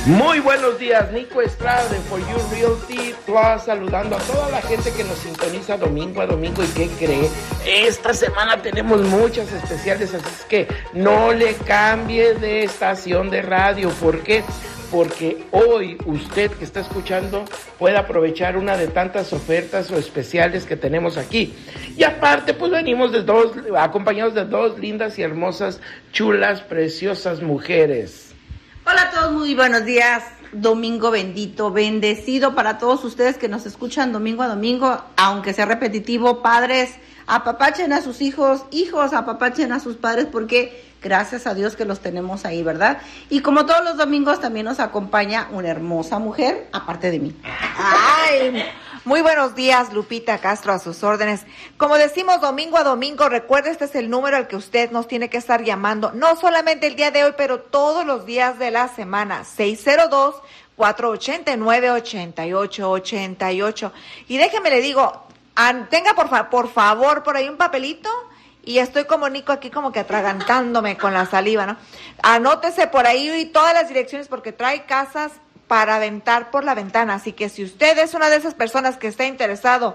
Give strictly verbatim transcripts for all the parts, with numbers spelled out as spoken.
Muy buenos días, Nico Estrada de For You Realty Plus, saludando a toda la gente que nos sintoniza domingo a domingo. ¿Y qué cree? Esta semana tenemos muchas especiales, así es que no le cambie de estación de radio. ¿Por qué? Porque hoy usted que está escuchando puede aprovechar una de tantas ofertas o especiales que tenemos aquí. Y aparte, pues venimos de dos, acompañados de dos lindas y hermosas, chulas, preciosas mujeres. Hola a todos, muy buenos días. Domingo bendito, bendecido para todos ustedes que nos escuchan domingo a domingo, aunque sea repetitivo. Padres, apapachen a sus hijos, hijos, apapachen a sus padres, porque gracias a Dios que los tenemos ahí, ¿verdad? Y como todos los domingos también nos acompaña una hermosa mujer, aparte de mí. Ay, muy buenos días, Lupita Castro, a sus órdenes. Como decimos domingo a domingo, recuerde, este es el número al que usted nos tiene que estar llamando, no solamente el día de hoy, pero todos los días de la semana, seis cero dos, cuatro ocho nueve, ocho ocho ocho ocho. Y déjeme le digo, an, tenga por, fa, por favor por ahí un papelito, y estoy como Nico aquí como que atragantándome con la saliva, ¿no? Anótese por ahí todas las direcciones porque trae casas para aventar por la ventana. Así que si usted es una de esas personas que está interesado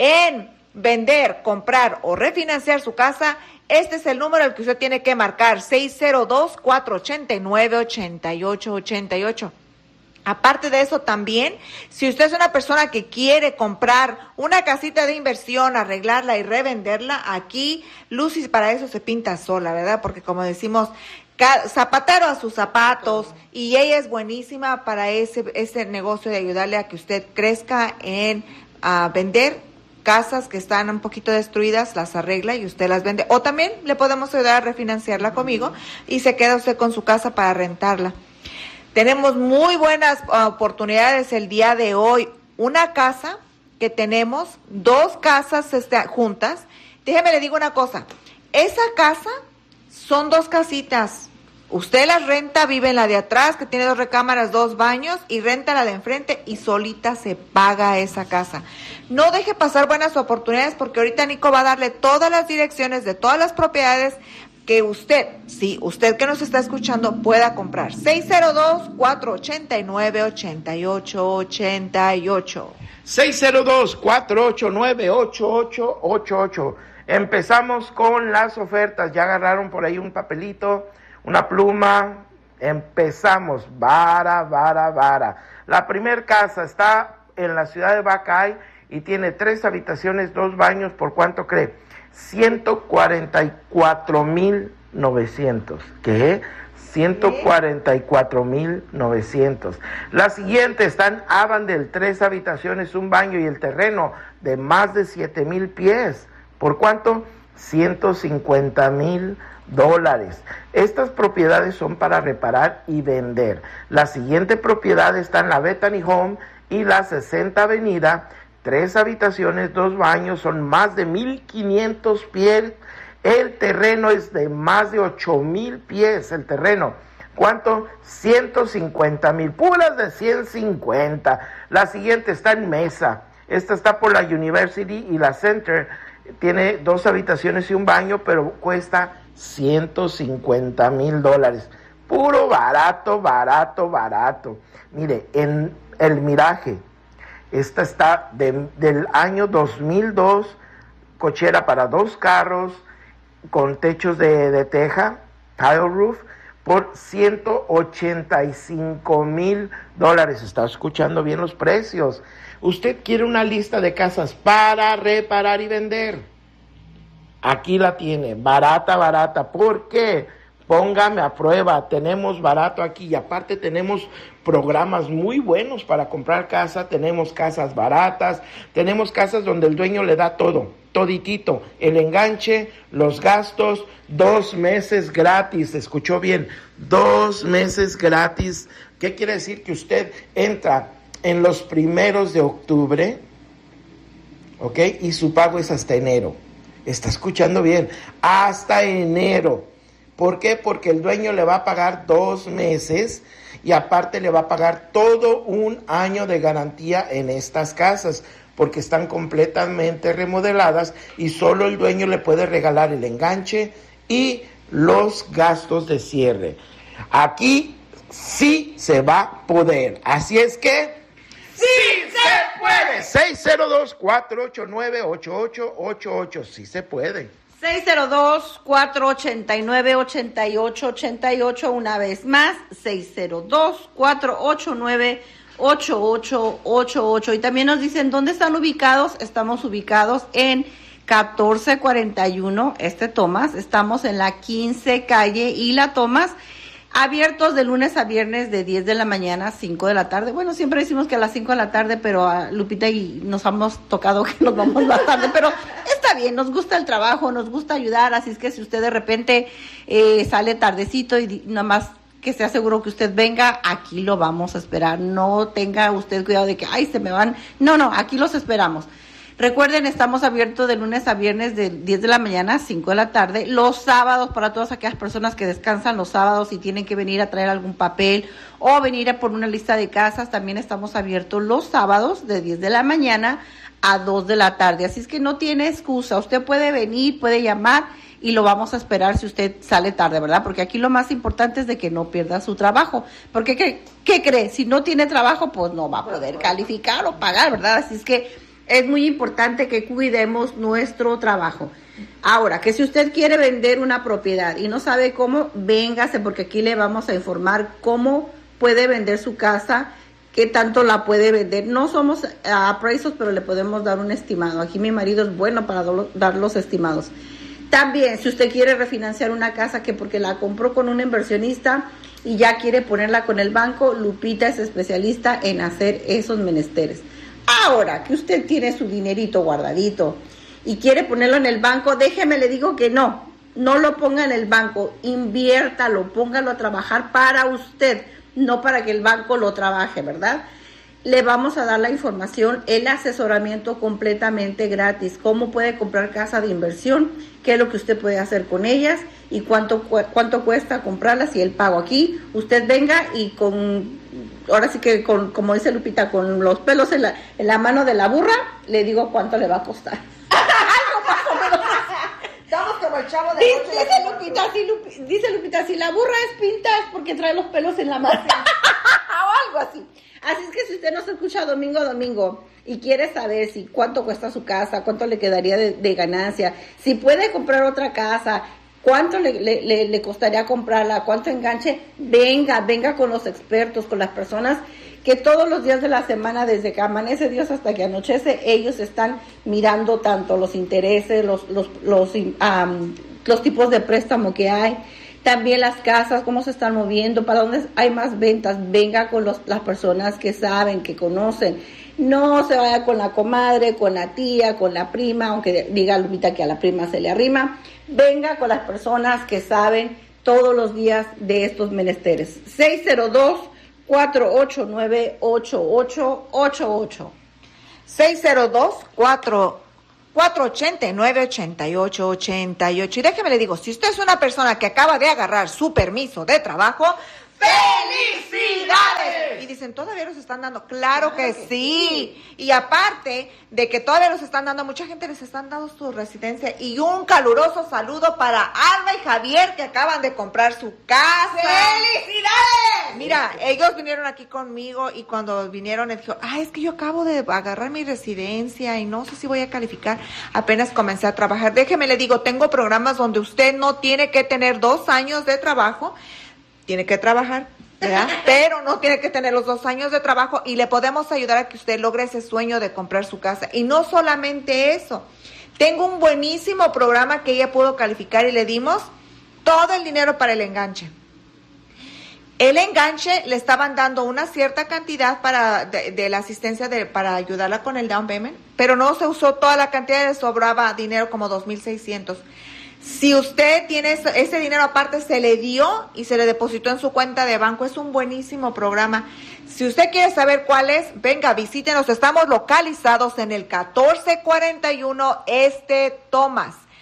en vender, comprar o refinanciar su casa, este es el número al que usted tiene que marcar, seis cero dos, cuatro ocho nueve, ocho ocho ocho ocho. Aparte de eso también, si usted es una persona que quiere comprar una casita de inversión, arreglarla y revenderla, aquí Lucy para eso se pinta sola, ¿verdad? Porque como decimos, zapatero a sus zapatos, y ella es buenísima para ese, ese negocio de ayudarle a que usted crezca en uh, vender casas que están un poquito destruidas, las arregla y usted las vende. O también le podemos ayudar a refinanciarla conmigo y se queda usted con su casa para rentarla. Tenemos muy buenas uh, oportunidades el día de hoy. Una casa que tenemos, dos casas este, juntas. Déjeme le digo una cosa. Esa casa son dos casitas. Usted las renta, vive en la de atrás, que tiene dos recámaras, dos baños, y renta la de enfrente y solita se paga esa casa. No deje pasar buenas oportunidades porque ahorita Nico va a darle todas las direcciones de todas las propiedades que usted, sí, usted que nos está escuchando, pueda comprar. seis cero dos, cuatro ocho nueve, ocho ocho ocho ocho. seis cero dos, cuatro ocho nueve, ocho ocho ocho ocho. Empezamos con las ofertas. Ya agarraron por ahí un papelito, una pluma. Empezamos. Vara, vara, vara. La primer casa está en la ciudad de Buckeye y tiene tres habitaciones, dos baños. ¿Por cuánto cree? ciento cuarenta y cuatro mil novecientos. ¿Qué? ciento cuarenta y cuatro mil novecientos. La siguiente está en Avondale, tres habitaciones, un baño y el terreno de más de siete mil pies. ¿Por cuánto? ciento cincuenta mil dólares. Estas propiedades son para reparar y vender. La siguiente propiedad está en la Bethany Home y la sesenta Avenida, tres habitaciones, dos baños, son más de mil quinientos pies. El terreno es de más de ocho mil pies, el terreno. ¿Cuánto? ciento cincuenta mil, puras de ciento cincuenta. La siguiente está en Mesa. Esta está por la University y la Center. Tiene dos habitaciones y un baño, pero cuesta ciento cincuenta mil dólares. Puro barato, barato, barato. Mire, en El Miraje, esta está de, del año dos mil dos, cochera para dos carros, con techos de, de teja, tile roof, por ciento ochenta y cinco mil dólares. Está escuchando bien los precios. Usted quiere una lista de casas para reparar y vender. Aquí la tiene, barata, barata. ¿Por qué? Póngame a prueba, tenemos barato aquí y aparte tenemos programas muy buenos para comprar casa, tenemos casas baratas, tenemos casas donde el dueño le da todo, toditito, el enganche, los gastos, dos meses gratis, escuchó bien, dos meses gratis. ¿Qué quiere decir? Que usted entra en los primeros de octubre, ¿ok? Y su pago es hasta enero. Está escuchando bien, hasta enero. ¿Por qué? Porque el dueño le va a pagar dos meses y aparte le va a pagar todo un año de garantía en estas casas, porque están completamente remodeladas y solo el dueño le puede regalar el enganche y los gastos de cierre. Aquí sí se va a poder. Así es que, ¡sí se puede! seis cero dos, cuatro ocho nueve, ocho ocho ocho ocho, sí se puede. seis cero dos, cuatro ocho nueve, ocho ocho ocho ocho, una vez más, seis cero dos, cuatro ocho nueve, ocho ocho ocho ocho. Y también nos dicen dónde están ubicados. Estamos ubicados en catorce cuarenta y uno, este Tomás, estamos en la quince calle y la Tomás, abiertos de lunes a viernes de diez de la mañana a cinco de la tarde. Bueno, siempre decimos que a las cinco de la tarde, pero a Lupita y nos hemos tocado que nos vamos más tarde, pero está bien, nos gusta el trabajo, nos gusta ayudar, así es que si usted de repente eh, sale tardecito y nada más que sea seguro que usted venga, aquí lo vamos a esperar. No tenga usted cuidado de que, ay, se me van. No, no, aquí los esperamos. Recuerden, estamos abiertos de lunes a viernes de diez de la mañana a cinco de la tarde. Los sábados, para todas aquellas personas que descansan los sábados y tienen que venir a traer algún papel o venir a por una lista de casas, también estamos abiertos los sábados de diez de la mañana a dos de la tarde. Así es que no tiene excusa. Usted puede venir, puede llamar y lo vamos a esperar si usted sale tarde, ¿verdad? Porque aquí lo más importante es de que no pierda su trabajo. Porque, ¿qué, qué cree? Si no tiene trabajo, pues no va a poder calificar o pagar, ¿verdad? Así es que es muy importante que cuidemos nuestro trabajo. Ahora, que si usted quiere vender una propiedad y no sabe cómo, véngase, porque aquí le vamos a informar cómo puede vender su casa, qué tanto la puede vender. No somos appraisals, pero le podemos dar un estimado. Aquí mi marido es bueno para do- dar los estimados. También, si usted quiere refinanciar una casa que porque la compró con un inversionista y ya quiere ponerla con el banco, Lupita es especialista en hacer esos menesteres. Ahora que usted tiene su dinerito guardadito y quiere ponerlo en el banco, déjeme le digo que no, no lo ponga en el banco, inviértalo, póngalo a trabajar para usted, no para que el banco lo trabaje, ¿verdad? Le vamos a dar la información, el asesoramiento completamente gratis, cómo puede comprar casa de inversión, qué es lo que usted puede hacer con ellas y cuánto, cuánto cuesta comprarlas y el pago. Aquí usted venga y con... Ahora sí que, con, como dice Lupita, con los pelos en la, en la mano de la burra, le digo cuánto le va a costar. Algo más o menos. Estamos como el chavo de... Dice, dice, Lupita, si Lupi, dice Lupita, si la burra es pinta es porque trae los pelos en la mano. O algo así. Así es que si usted nos escucha domingo a domingo y quiere saber si cuánto cuesta su casa, cuánto le quedaría de, de ganancia, si puede comprar otra casa, cuánto le, le, le, le costaría comprarla, cuánto enganche, venga, venga con los expertos, con las personas que todos los días de la semana, desde que amanece Dios hasta que anochece, ellos están mirando tanto los intereses, los, los, los, um, los tipos de préstamo que hay, también las casas, cómo se están moviendo, para dónde hay más ventas. Venga con los, las personas que saben, que conocen. No se vaya con la comadre, con la tía, con la prima, aunque diga Lupita que a la prima se le arrima. Venga con las personas que saben todos los días de estos menesteres. seis cero dos, cuatro ocho nueve, ocho ocho ocho ocho. seis cero dos, cuatro ocho nueve, ocho ocho ocho ocho. Y déjeme le digo, si usted es una persona que acaba de agarrar su permiso de trabajo, ¡felicidades! Y dicen, ¿todavía los están dando? Claro, claro que, que sí. sí. Y aparte de que todavía los están dando, mucha gente les están dando su residencia. Y un caluroso saludo para Alma y Javier, que acaban de comprar su casa. ¡Felicidades! Mira, ellos vinieron aquí conmigo y cuando vinieron, les dijo, ah, es que yo acabo de agarrar mi residencia y no sé si voy a calificar. Apenas comencé a trabajar. Déjeme le digo, tengo programas donde usted no tiene que tener dos años de trabajo. Tiene que trabajar, ¿verdad? Pero no tiene que tener los dos años de trabajo y le podemos ayudar a que usted logre ese sueño de comprar su casa. Y no solamente eso, tengo un buenísimo programa que ella pudo calificar y le dimos todo el dinero para el enganche. El enganche le estaban dando una cierta cantidad para de, de la asistencia de, para ayudarla con el down payment, pero no se usó toda la cantidad, le sobraba dinero como dos mil seiscientos. Si usted tiene ese, ese dinero aparte, se le dio y se le depositó en su cuenta de banco. Es un buenísimo programa. Si usted quiere saber cuál es, venga, visítenos. Estamos localizados en el catorce cuarenta y uno Este Tomás.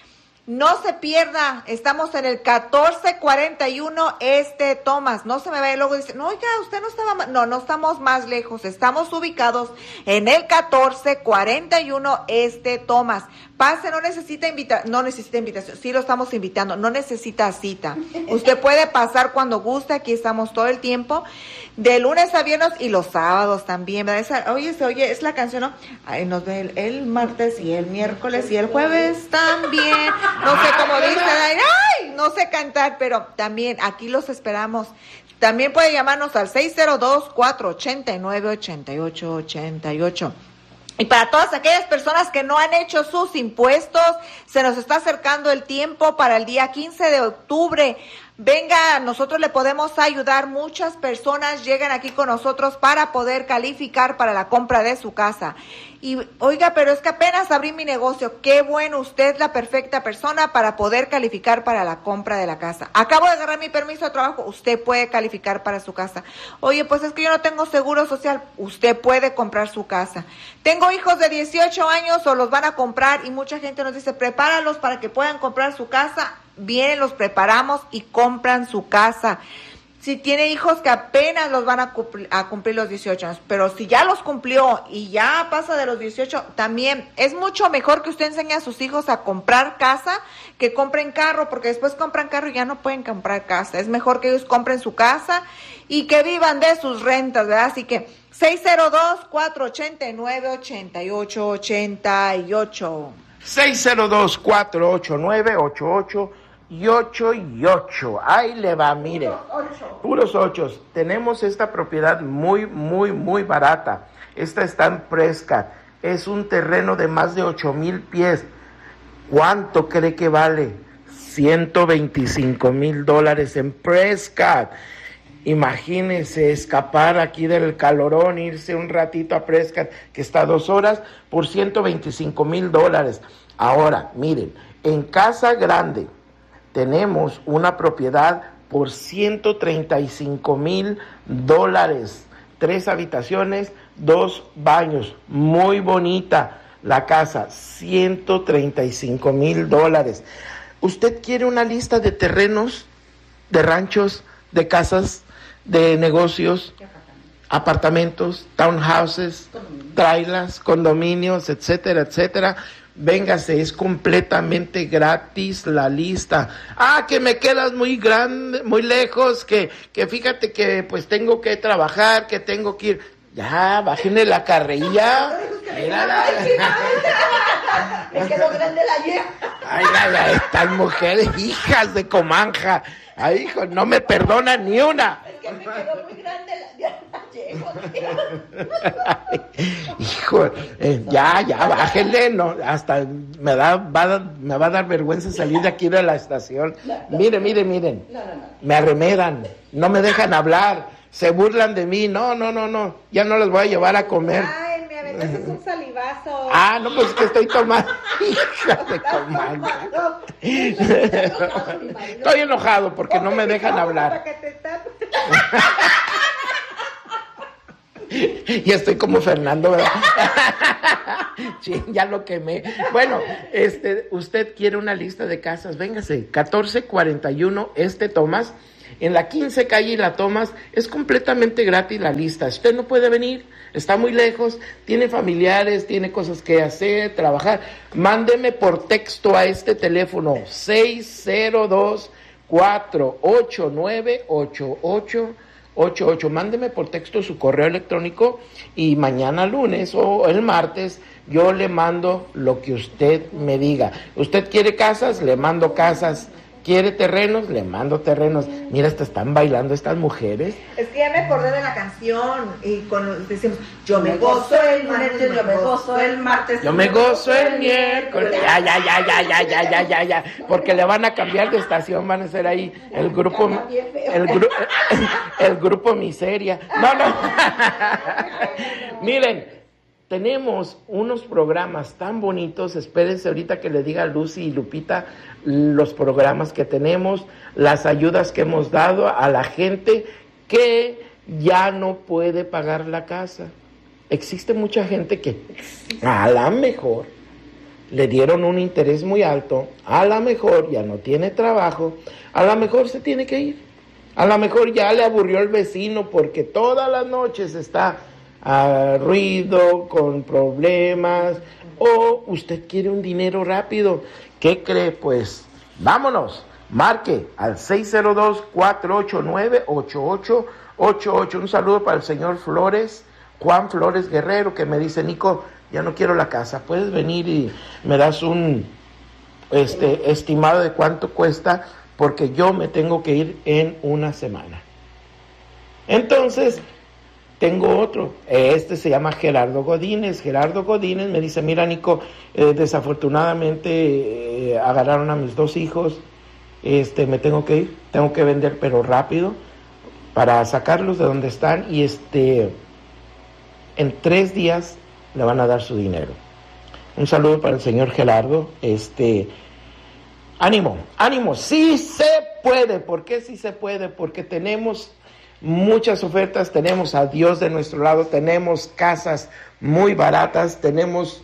No se pierda, estamos en el catorce cuarenta y uno Este Thomas, no se me vaya, luego dice, no, oiga, usted no estaba, ma-". no, no estamos más lejos, estamos ubicados en el catorce cuarenta y uno Este Thomas. Pase, no necesita invita, no necesita invitación, sí lo estamos invitando, no necesita cita. Usted puede pasar cuando guste, aquí estamos todo el tiempo, de lunes a viernes y los sábados también, ¿verdad? Esa, oye, se oye, es la canción, ¿no? Ay, nos ve el, el martes y el miércoles y el jueves también. No sé cómo dice, ay, no sé cantar, pero también aquí los esperamos. También puede llamarnos al seis cero dos, cuatro ocho nueve, ocho ocho ocho ocho. Y para todas aquellas personas que no han hecho sus impuestos, se nos está acercando el tiempo para el día quince de octubre. Venga, nosotros le podemos ayudar. Muchas personas llegan aquí con nosotros para poder calificar para la compra de su casa. Y oiga, pero es que apenas abrí mi negocio. Qué bueno, usted es la perfecta persona para poder calificar para la compra de la casa. Acabo de agarrar mi permiso de trabajo. Usted puede calificar para su casa. Oye, pues es que yo no tengo seguro social. Usted puede comprar su casa. Tengo hijos de dieciocho años o los van a comprar y mucha gente nos dice, prepáralos para que puedan comprar su casa. Vienen, los preparamos y compran su casa. Si tiene hijos que apenas los van a cumplir, a cumplir los dieciocho años, pero si ya los cumplió y ya pasa de los dieciocho, también es mucho mejor que usted enseñe a sus hijos a comprar casa que compren carro, porque después compran carro y ya no pueden comprar casa. Es mejor que ellos compren su casa y que vivan de sus rentas, ¿verdad? Así que seis cero dos, cuatro ocho nueve, ocho ocho ocho ocho. seis cero dos, cuatro ocho nueve, ocho ocho y ocho y ocho. Ahí le va, mire. Puros ochos. Tenemos esta propiedad muy, muy, muy barata. Esta está en Prescott. Es un terreno de más de ocho mil pies. ¿Cuánto cree que vale? ciento veinticinco mil dólares en Prescott. Imagínese escapar aquí del calorón, irse un ratito a Prescott, que está a dos horas, por ciento veinticinco mil dólares. Ahora, miren, en Casa Grande tenemos una propiedad por ciento treinta y cinco mil dólares. Tres habitaciones, dos baños. Muy bonita la casa, ciento treinta y cinco mil dólares. ¿Usted quiere una lista de terrenos, de ranchos, de casas, de negocios, apartamentos, townhouses, trailers, condominios, etcétera, etcétera? Véngase, es completamente gratis la lista. Ah, que me quedas muy grande, muy lejos, que, que fíjate que pues tengo que trabajar, que tengo que ir. Ya, bájenle la carrilla. Mírala. Me quedó grande la yegua. Ay, ay, ay, estas mujeres, hijas de Comanja. Ay, hijo, no me perdonan ni una. Es que me quedó muy grande la, la yegua. Hijo, eh, ya, ya, bájenle, no, hasta me da, va a, me va a dar vergüenza salir de aquí de la estación. Miren, miren, miren, No, no, no. me arremedan, no me dejan hablar, se burlan de mí, no, no, no, no, ya no les voy a llevar a comer. Ay, me aventaste un salivazo. Ah, no, pues que estoy tomando. Hija de Comanja. Estoy enojado porque no me dejan hablar. Y estoy como Fernando, ¿verdad? Sí, ya lo quemé. Bueno, este, usted quiere una lista de casas, véngase, catorce cuarenta y uno Este Thomas, en la quince calle y la Thomas, es completamente gratis la lista. Si usted no puede venir, está muy lejos, tiene familiares, tiene cosas que hacer, trabajar, mándeme por texto a este teléfono, seis cero dos, cuatro ocho nueve, ocho ocho ocho ocho. Mándeme por texto su correo electrónico y mañana lunes o el martes yo le mando lo que usted me diga. ¿Usted quiere casas? Le mando casas. ¿Quiere terrenos? Le mando terrenos. Mira, hasta están bailando estas mujeres. Es que ya me acordé de la canción y cuando decimos, Yo me gozo el lunes, yo me gozo el martes. Yo me gozo el miércoles. Ya, ya, ya, ya, ya, ya, ya, ya, ya. Porque le van a cambiar de estación, van a ser ahí el grupo, el grupo, el grupo Miseria. No, no. Miren, tenemos unos programas tan bonitos. Espérense ahorita que le diga a Lucy y Lupita los programas que tenemos, las ayudas que hemos dado a la gente que ya no puede pagar la casa. Existe mucha gente que a la mejor le dieron un interés muy alto, a lo mejor ya no tiene trabajo, a lo mejor se tiene que ir, a lo mejor ya le aburrió el vecino porque todas las noches está a ruido, con problemas, o usted quiere un dinero rápido. ¿Qué cree? Pues vámonos, marque al seis cero dos, cuatro ocho nueve, ocho ocho ocho ocho. Un saludo para el señor Flores, Juan Flores Guerrero, que me dice: Nico, ya no quiero la casa, puedes venir y me das un este estimado de cuánto cuesta, porque yo me tengo que ir en una semana. Entonces tengo otro, este se llama Gerardo Godínez. Gerardo Godínez me dice: mira, Nico, eh, desafortunadamente eh, agarraron a mis dos hijos, este, me tengo que ir, tengo que vender, pero rápido, para sacarlos de donde están, y este, en tres días le van a dar su dinero. Un saludo para el señor Gerardo. Este, ánimo, ánimo, sí se puede. ¿Por qué sí se puede? Porque tenemos muchas ofertas, tenemos a Dios de nuestro lado, tenemos casas muy baratas, tenemos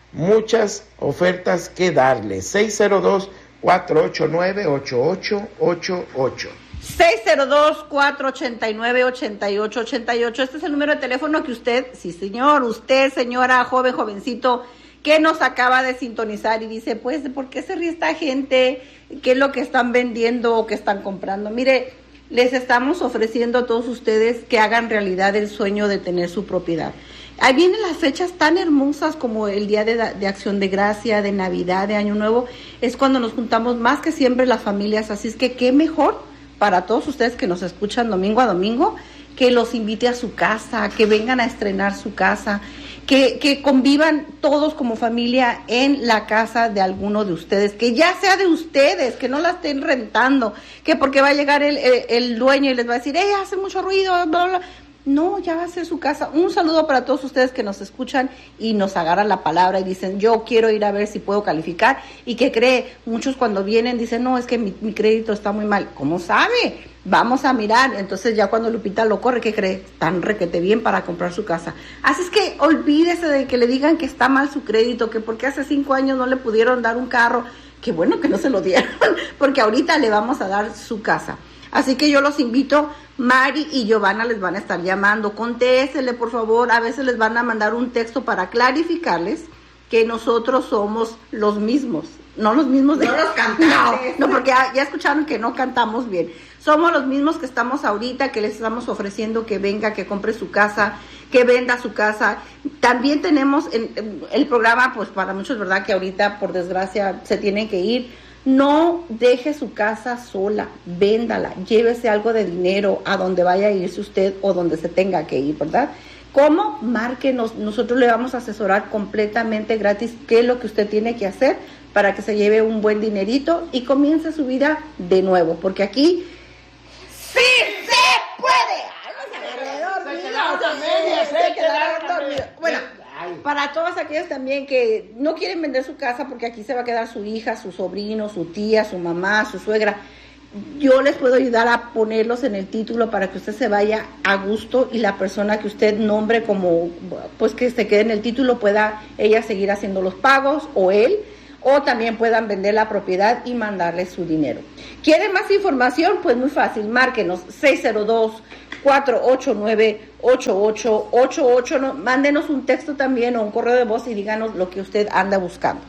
muchas ofertas que darle. seis cero dos, cuatro ocho nueve, ocho ocho ocho ocho. seis cero dos, cuatro ocho nueve, ocho ocho ocho ocho. Este es el número de teléfono que usted, sí señor, usted, señora, joven, jovencito, que nos acaba de sintonizar y dice: pues, ¿por qué se ríe esta gente? ¿Qué es lo que están vendiendo o que están comprando? Mire, les estamos ofreciendo a todos ustedes que hagan realidad el sueño de tener su propiedad. Ahí vienen las fechas tan hermosas como el Día de, de Acción de Gracia, de Navidad, de Año Nuevo. Es cuando nos juntamos más que siempre las familias. Así es que qué mejor para todos ustedes que nos escuchan domingo a domingo, que los invite a su casa, que vengan a estrenar su casa, que, que convivan todos como familia en la casa de alguno de ustedes, que ya sea de ustedes, que no la estén rentando, que porque va a llegar el, el, el dueño y les va a decir: ¡eh, hace mucho ruido! Bla, bla. No, ya va a ser su casa. Un saludo para todos ustedes que nos escuchan y nos agarran la palabra y dicen: yo quiero ir a ver si puedo calificar. Y que cree, muchos cuando vienen dicen: no, es que mi, mi crédito está muy mal. ¿Cómo sabe? Vamos a mirar. Entonces ya cuando Lupita lo corre, ¿qué cree? Tan requete bien para comprar su casa. Así es que olvídese de que le digan que está mal su crédito, que porque hace cinco años no le pudieron dar un carro. Qué bueno que no se lo dieron, porque ahorita le vamos a dar su casa. Así que yo los invito, Mari y Giovanna les van a estar llamando, contéstele por favor, a veces les van a mandar un texto para clarificarles que nosotros somos los mismos, no los mismos de... No los cantantes. No, no, porque ya, ya escucharon que no cantamos bien, somos los mismos que estamos ahorita, que les estamos ofreciendo que venga, que compre su casa, que venda su casa. También tenemos en, en el programa, pues para muchos, ¿verdad?, que ahorita por desgracia se tienen que ir. No deje su casa sola, véndala, llévese algo de dinero a donde vaya a irse usted o donde se tenga que ir, ¿verdad? ¿Cómo? Márquenos, nosotros le vamos a asesorar completamente gratis qué es lo que usted tiene que hacer para que se lleve un buen dinerito y comience su vida de nuevo, porque aquí ¡sí se puede! ¡Ay, se quedaron dormidos! Se quedaron dormidos. Bueno, para todas aquellas también que no quieren vender su casa porque aquí se va a quedar su hija, su sobrino, su tía, su mamá, su suegra, yo les puedo ayudar a ponerlos en el título para que usted se vaya a gusto y la persona que usted nombre como, pues que se quede en el título, pueda ella seguir haciendo los pagos o él, o también puedan vender la propiedad y mandarle su dinero. ¿Quieren más información? Pues muy fácil, márquenos seis cero dos, cuatro ocho nueve, ocho ocho ocho ocho, no, mándenos un texto también o un correo de voz y díganos lo que usted anda buscando.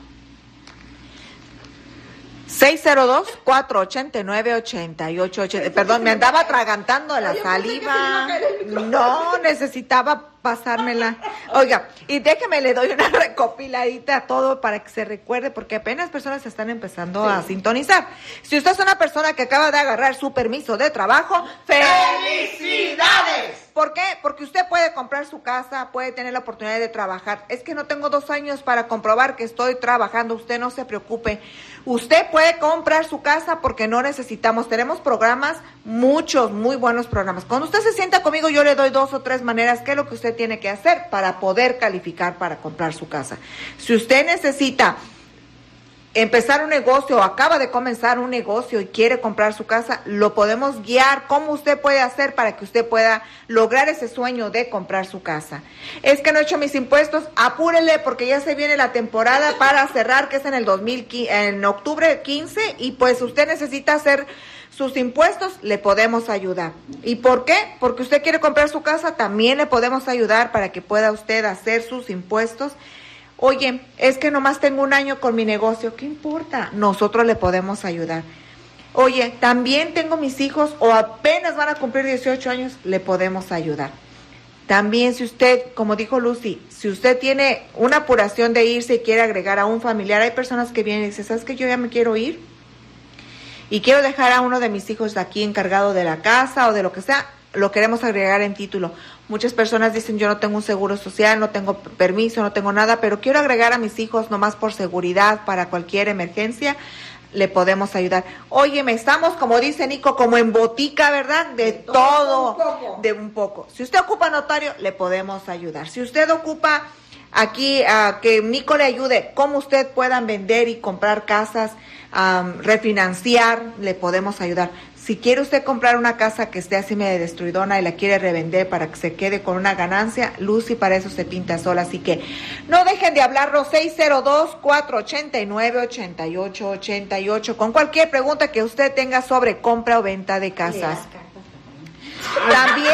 seis cero dos, cuatro ocho nueve, ocho ocho ocho. Perdón, me andaba atragantando de la saliva. No, necesitaba pasármela. Oiga, y déjeme, le doy una recopiladita a todo para que se recuerde, porque apenas personas se están empezando sí. a sintonizar. Si usted es una persona que acaba de agarrar su permiso de trabajo, ¡felicidades! ¿Por qué? Porque usted puede comprar su casa, puede tener la oportunidad de trabajar. Es que no tengo dos años para comprobar que estoy trabajando. Usted no se preocupe. Usted puede comprar su casa porque no necesitamos. Tenemos programas, muchos, muy buenos programas. Cuando usted se sienta conmigo, yo le doy dos o tres maneras, qué es lo que usted tiene que hacer para poder calificar para comprar su casa. Si usted necesita empezar un negocio o acaba de comenzar un negocio y quiere comprar su casa, lo podemos guiar cómo usted puede hacer para que usted pueda lograr ese sueño de comprar su casa. Es que no he hecho mis impuestos, apúrele porque ya se viene la temporada para cerrar, que es en el dos mil quince, en octubre quince, y pues usted necesita hacer sus impuestos, le podemos ayudar. ¿Y por qué? Porque usted quiere comprar su casa, también le podemos ayudar para que pueda usted hacer sus impuestos. Oye, es que nomás tengo un año con mi negocio, ¿qué importa? Nosotros le podemos ayudar. Oye, también tengo mis hijos o apenas van a cumplir dieciocho años, le podemos ayudar. También si usted, como dijo Lucy, si usted tiene una apuración de irse y quiere agregar a un familiar, hay personas que vienen y dicen, ¿sabes qué? Yo ya me quiero ir y quiero dejar a uno de mis hijos aquí encargado de la casa o de lo que sea, lo queremos agregar en título. Muchas personas dicen, yo no tengo un seguro social, no tengo permiso, no tengo nada, pero quiero agregar a mis hijos nomás por seguridad para cualquier emergencia, le podemos ayudar. Óyeme, estamos, como dice Nico, como en botica, ¿verdad? De, de todo, todo de un poco. Si usted ocupa notario, le podemos ayudar. Si usted ocupa aquí, uh, que Nico le ayude, cómo usted puedan vender y comprar casas, um, refinanciar, le podemos ayudar. Si quiere usted comprar una casa que esté así medio destruidona y la quiere revender para que se quede con una ganancia, Lucy para eso se pinta sola. Así que no dejen de hablarnos, seis cero dos, cuatro ocho nueve, ocho ocho ocho ocho, con cualquier pregunta que usted tenga sobre compra o venta de casas. También,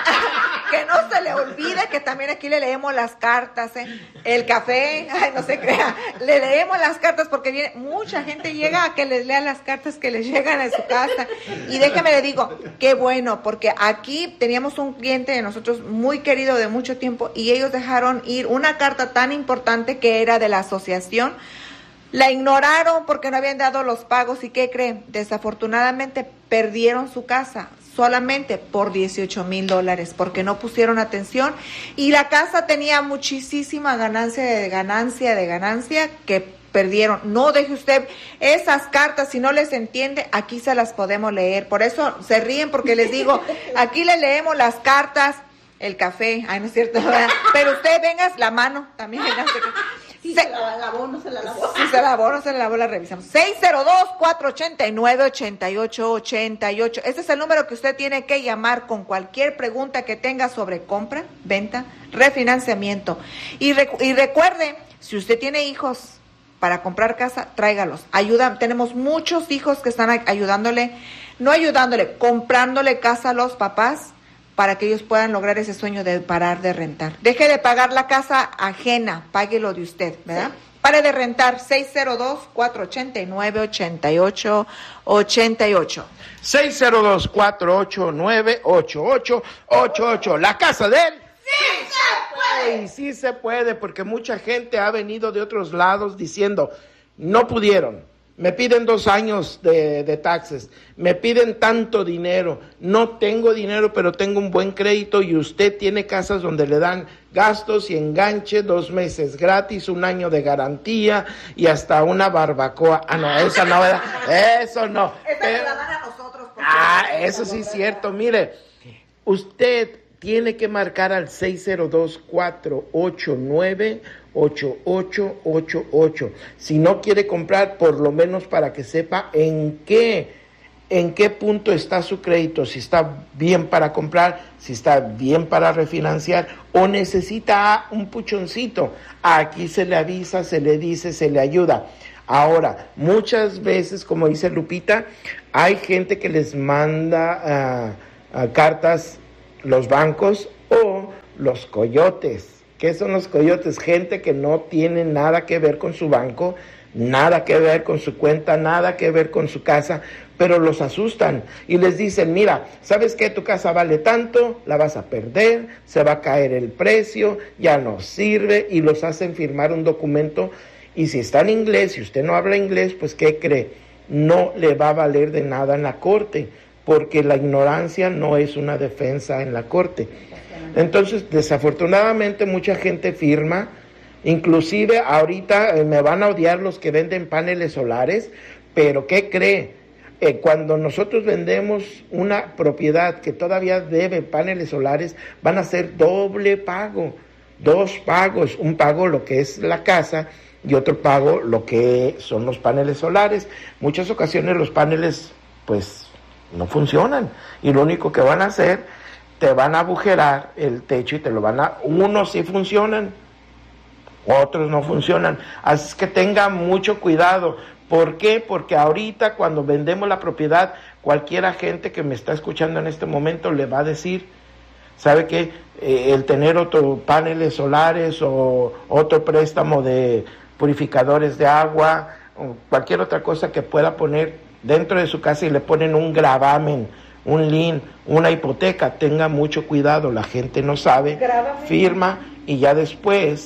que no se le olvide que también aquí le leemos las cartas, ¿eh? El café, ay, no se crea, le leemos las cartas porque viene, mucha gente llega a que les lea las cartas que les llegan a su casa. Y déjeme le digo, qué bueno, porque aquí teníamos un cliente de nosotros muy querido de mucho tiempo y ellos dejaron ir una carta tan importante que era de la asociación. La ignoraron porque no habían dado los pagos y ¿qué creen? Desafortunadamente perdieron su casa solamente por dieciocho mil dólares porque no pusieron atención y la casa tenía muchísima ganancia de ganancia de ganancia que perdieron. No deje usted esas cartas, si no les entiende, aquí se las podemos leer. Por eso se ríen porque les digo, aquí le leemos las cartas, el café, ay no es cierto, ¿verdad? Pero usted venga, la mano también venga. Si se, se la lavó, no se la lavó. Si se lavó, no se la lavó, la revisamos. seis cero dos, cuatro ocho nueve, ocho ocho ocho ocho. Este es el número que usted tiene que llamar con cualquier pregunta que tenga sobre compra, venta, refinanciamiento. Y, recu- y recuerde, si usted tiene hijos para comprar casa, tráigalos. Ayuda, tenemos muchos hijos que están ayudándole, no ayudándole, comprándole casa a los papás, para que ellos puedan lograr ese sueño de parar de rentar. Deje de pagar la casa ajena, páguelo de usted, ¿verdad? Sí. Pare de rentar, seis cero dos, cuatro ocho nueve, ocho ocho ocho ocho. seis cero dos, cuatro ocho nueve, ocho ocho ocho ocho. La casa de él. ¡Sí se puede! Y sí se puede, porque mucha gente ha venido de otros lados diciendo, no pudieron. Me piden dos años de, de taxes, me piden tanto dinero, no tengo dinero, pero tengo un buen crédito y usted tiene casas donde le dan gastos y enganche, dos meses gratis, un año de garantía y hasta una barbacoa. Ah, no, esa no, eso no. Esa pero, la dan a nosotros. Ah, eso sí es cierto. Mire, usted tiene que marcar al seis cero dos, cuatro ocho nueve, ocho ocho ocho ocho. Si no quiere comprar, por lo menos para que sepa en qué, en qué punto está su crédito, si está bien para comprar, si está bien para refinanciar o necesita un puchoncito. Aquí se le avisa, se le dice, se le ayuda. Ahora, muchas veces, como dice Lupita, hay gente que les manda uh, uh, cartas los bancos o los coyotes. ¿Qué son los coyotes? Gente que no tiene nada que ver con su banco, nada que ver con su cuenta, nada que ver con su casa, pero los asustan y les dicen, mira, ¿sabes qué? Tu casa vale tanto, la vas a perder, se va a caer el precio, ya no sirve, y los hacen firmar un documento, y si está en inglés, si usted no habla inglés, pues ¿qué cree? No le va a valer de nada en la corte, porque la ignorancia no es una defensa en la corte. Entonces, desafortunadamente, mucha gente firma, inclusive ahorita eh, me van a odiar los que venden paneles solares, pero ¿qué cree? Eh, cuando nosotros vendemos una propiedad que todavía debe paneles solares, van a ser doble pago, dos pagos, un pago lo que es la casa y otro pago lo que son los paneles solares. Muchas ocasiones los paneles pues no funcionan y lo único que van a hacer, te van a agujerar el techo y te lo van a, unos sí funcionan, otros no funcionan, así es que tenga mucho cuidado. ¿Por qué? Porque ahorita cuando vendemos la propiedad, cualquier agente que me está escuchando en este momento le va a decir, ¿sabe qué? Eh, el tener otros paneles solares o otro préstamo de purificadores de agua o cualquier otra cosa que pueda poner dentro de su casa y le ponen un gravamen, un lien, una hipoteca, tenga mucho cuidado, la gente no sabe, Gravamen. Firma y ya después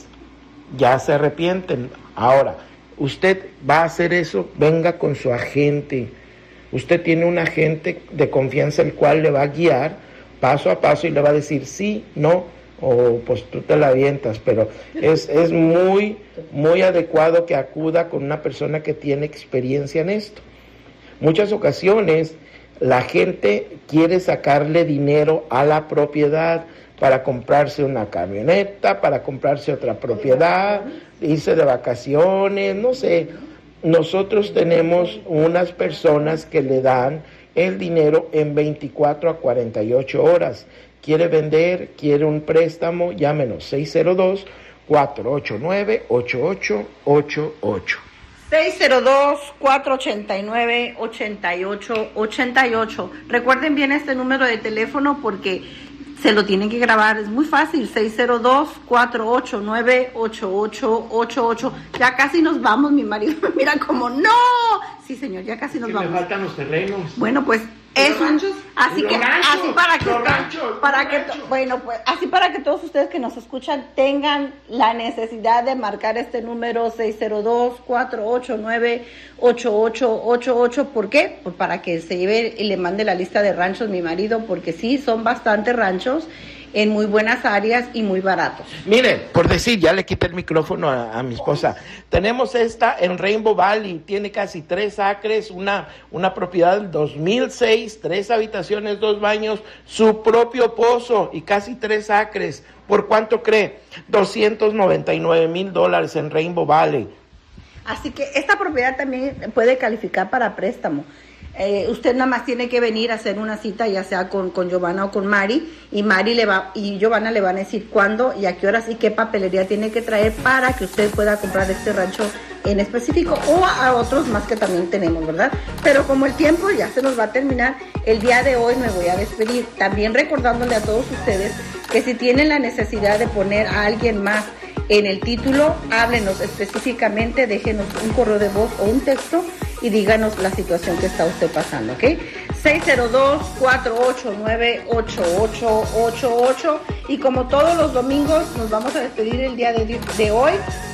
ya se arrepienten. Ahora, usted va a hacer eso, venga con su agente. Usted tiene un agente de confianza el cual le va a guiar paso a paso y le va a decir sí, no, o pues tú te la avientas, pero es, es muy, muy adecuado que acuda con una persona que tiene experiencia en esto. Muchas ocasiones la gente quiere sacarle dinero a la propiedad para comprarse una camioneta, para comprarse otra propiedad, irse de vacaciones, no sé. Nosotros tenemos unas personas que le dan el dinero en veinticuatro a cuarenta y ocho horas. Quiere vender, quiere un préstamo, llámenos seis cero dos, cuatro ocho nueve, ocho ocho ocho ocho. seis cero dos, cuatro ocho nueve, ocho ocho ocho ocho. Recuerden bien este número de teléfono porque se lo tienen que grabar, es muy fácil, seis cero dos, cuatro ocho nueve, ocho ocho ocho ocho. Ya casi nos vamos, mi marido me mira como, ¡no! Sí, señor, ya casi nos ¿Qué vamos. me faltan los terrenos? Bueno, pues es un, así Los que ranchos, así para que los ranchos, para los que ranchos. bueno, pues así para que todos ustedes que nos escuchan tengan la necesidad de marcar este número seis cero dos, cuatro ocho nueve, ocho ocho ocho ocho. ¿Por qué? Pues para que se lleve y le mande la lista de ranchos mi marido, porque sí son bastantes ranchos en muy buenas áreas y muy baratos. Miren, por decir, ya le quité el micrófono a, a mi esposa. Tenemos esta en Rainbow Valley, tiene casi tres acres, una, una propiedad del dos mil seis, tres habitaciones, dos baños, su propio pozo y casi tres acres. ¿Por cuánto cree? doscientos noventa y nueve mil dólares en Rainbow Valley. Así que esta propiedad también puede calificar para préstamo. Eh, usted nada más tiene que venir a hacer una cita, ya sea con, con Giovanna o con Mari, y Mari le va y Giovanna le van a decir cuándo y a qué horas y qué papelería tiene que traer para que usted pueda comprar este rancho en específico o a otros más que también tenemos, ¿verdad? Pero como el tiempo ya se nos va a terminar, el día de hoy me voy a despedir, también recordándole a todos ustedes que si tienen la necesidad de poner a alguien más en el título, háblenos específicamente, déjenos un correo de voz o un texto y díganos la situación que está usted pasando, ¿ok? seis cero dos, cuatro ocho nueve, ocho ocho ocho ocho. Y como todos los domingos, nos vamos a despedir el día de, de hoy.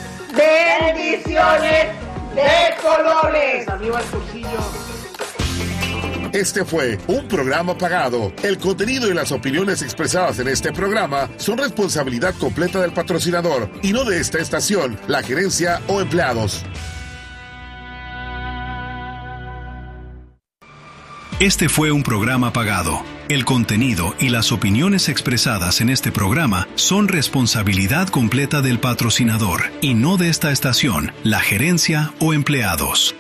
¡Bendiciones de colores! Arriba el bolsillo. Este fue un programa pagado. El contenido y las opiniones expresadas en este programa son responsabilidad completa del patrocinador y no de esta estación, la gerencia o empleados. Este fue un programa pagado. El contenido y las opiniones expresadas en este programa son responsabilidad completa del patrocinador y no de esta estación, la gerencia o empleados.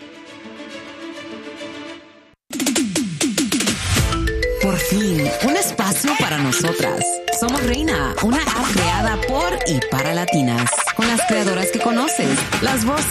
Por fin, un espacio para nosotras. Somos Reina, una app creada por y para latinas, con las creadoras que conoces, las voces